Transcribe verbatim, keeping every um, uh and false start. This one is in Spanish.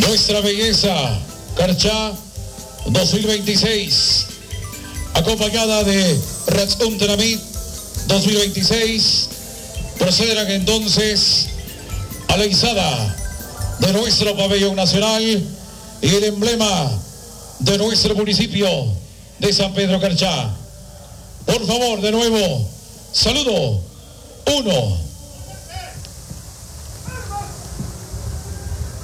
Nuestra belleza Carchá dos mil veintiséis, acompañada de Ratzum Tenamit dos mil veintiséis, procederán entonces a la izada de nuestro pabellón nacional y el emblema de nuestro municipio de San Pedro Carchá. Por favor, de nuevo, saludo. Uno.